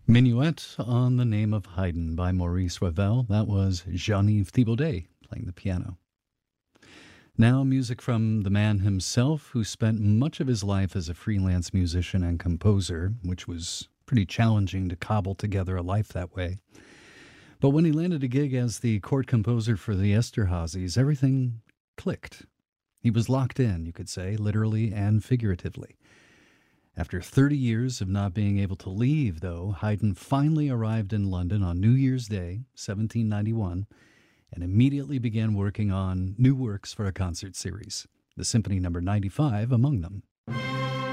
Minuet on the Name of Haydn by Maurice Ravel. That was Jean-Yves Thibaudet playing the piano. Now, music from the man himself, who spent much of his life as a freelance musician and composer, which was pretty challenging to cobble together a life that way. But when he landed a gig as the court composer for the Esterházys, everything clicked. He was locked in, you could say, literally and figuratively. After 30 years of not being able to leave, though, Haydn finally arrived in London on New Year's Day, 1791, and immediately began working on new works for a concert series, the Symphony No. 95 among them.